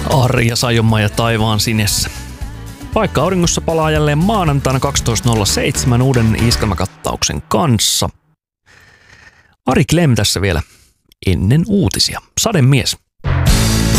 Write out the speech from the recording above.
Arja Saijonmaa ja taivaan sinessä. Paikka auringossa palaa jälleen maanantaina 12.07 uuden iskelmäkattauksen kanssa. Ari Klem tässä vielä ennen uutisia. Sademies.